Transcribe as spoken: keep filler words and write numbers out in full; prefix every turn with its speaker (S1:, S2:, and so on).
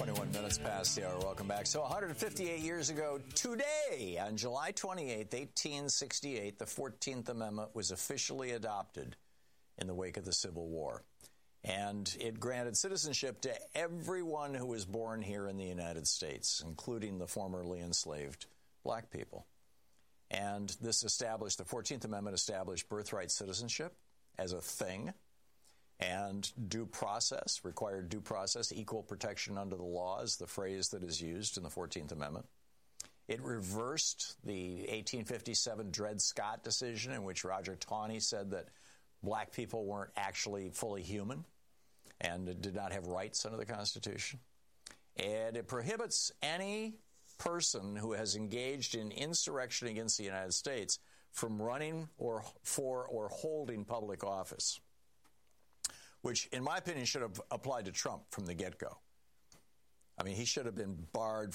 S1: twenty-one minutes past the hour. Welcome back. So one hundred fifty-eight years ago today, on July twenty-eighth, eighteen sixty-eight, the fourteenth Amendment was officially adopted in the wake of the Civil War. And it granted citizenship to everyone who was born here in the United States, including the formerly enslaved black people. And this established, the fourteenth Amendment established birthright citizenship as a thing. And due process, required due process, equal protection under the law is the phrase that is used in the fourteenth Amendment. It reversed the eighteen fifty-seven Dred Scott decision in which Roger Taney said that black people weren't actually fully human and did not have rights under the Constitution. And it prohibits any person who has engaged in insurrection against the United States from running or for or holding public office, which, in my opinion, should have applied to Trump from the get-go. I mean, he should have been barred